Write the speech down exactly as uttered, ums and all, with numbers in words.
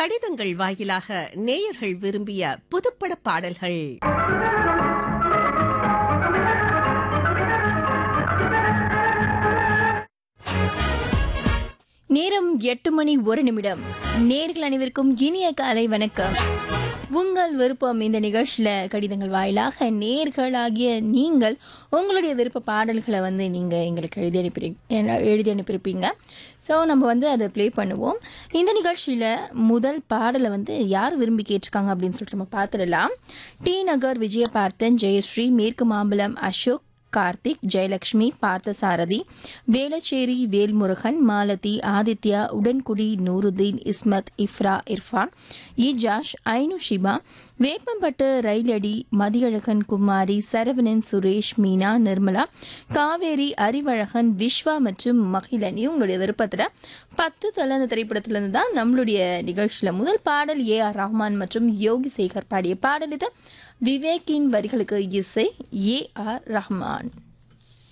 கடிதங்கள் வாயிலாக நேயர்கள் விரும்பிய புதுப்பட பாடல்கள். நேரம் எட்டு மணி ஒரு நிமிடம். நேர்கள் அனைவருக்கும் இனிய காலை வணக்கம். உங்கள் விருப்பம் இந்த நிகழ்ச்சியில் கடிதங்கள் வாயிலாக நேர்களாகிய நீங்கள் உங்களுடைய விருப்ப பாடல்களை வந்து நீங்கள் எங்களுக்கு எழுதி அனுப்பி எழுதி அனுப்பியிருப்பீங்க. ஸோ நம்ம வந்து அதை ப்ளே பண்ணுவோம். இந்த நிகழ்ச்சியில் முதல் பாடலை வந்து யார் விரும்பி கேட்டிருக்காங்க அப்படின்னு சொல்லிட்டு நம்ம பார்த்துடலாம். டி நகர் விஜயபார்த்தன், ஜெயஸ்ரீ, மேற்கு மாம்பலம் அசோக், கார்த்திக், ஜெயலட்சுமி, பார்த்தசாரதி, வேளச்சேரி வேல்முருகன், மாலதி, ஆதித்யா, உடன்குடி, நூருதீன், இஸ்மத், இஃப்ரா, இர்ஃபான், இஜாஷ், ஐனு, ஷிபா, வேப்பம்பட்டு, ரயிலடி, மதியழகன், குமாரி, சரவணன், சுரேஷ், மீனா, நிர்மலா, காவேரி, அறிவழகன், விஸ்வா மற்றும் மகிழன். இவங்களுடைய விருப்பத்தில் பத்து தலை அந்த திரைப்படத்திலிருந்து தான் நம்மளுடைய நிகழ்ச்சியில் முதல் பாடல் ஏ ஆர் ரஹ்மான் மற்றும் யோகி சேகர் பாடிய பாடல் இது. விவேக்கின் வரிகளுக்கு இசை ஏ ஆர் ரஹ்மான்.